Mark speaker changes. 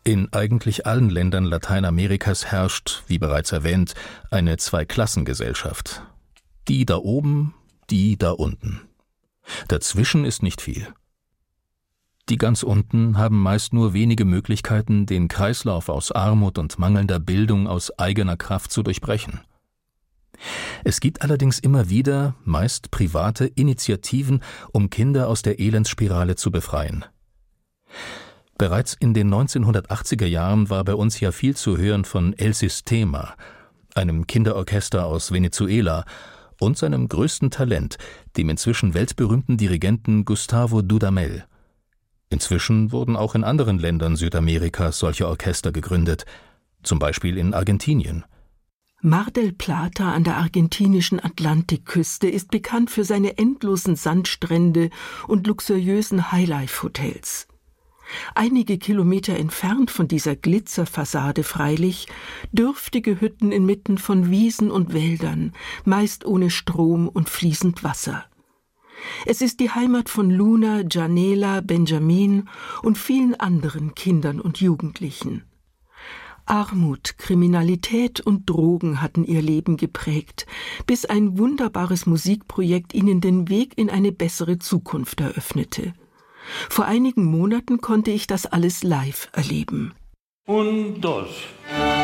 Speaker 1: In eigentlich allen Ländern Lateinamerikas herrscht, wie bereits erwähnt, eine Zweiklassengesellschaft. Die da oben, die da unten. Dazwischen ist nicht viel. Die ganz unten haben meist nur wenige Möglichkeiten, den Kreislauf aus Armut und mangelnder Bildung aus eigener Kraft zu durchbrechen. Es gibt allerdings immer wieder, meist private Initiativen, um Kinder aus der Elendsspirale zu befreien. Bereits in den 1980er Jahren war bei uns ja viel zu hören von El Sistema, einem Kinderorchester aus Venezuela, und seinem größten Talent, dem inzwischen weltberühmten Dirigenten Gustavo Dudamel. Inzwischen wurden auch in anderen Ländern Südamerikas solche Orchester gegründet, zum Beispiel in Argentinien.
Speaker 2: Mar del Plata an der argentinischen Atlantikküste ist bekannt für seine endlosen Sandstrände und luxuriösen Highlife-Hotels. Einige Kilometer entfernt von dieser Glitzerfassade freilich dürftige Hütten inmitten von Wiesen und Wäldern, meist ohne Strom und fließend Wasser. Es ist die Heimat von Luna, Janela, Benjamin und vielen anderen Kindern und Jugendlichen. Armut, Kriminalität und Drogen hatten ihr Leben geprägt, bis ein wunderbares Musikprojekt ihnen den Weg in eine bessere Zukunft eröffnete. Vor einigen Monaten konnte ich das alles live erleben.
Speaker 3: Un, dos.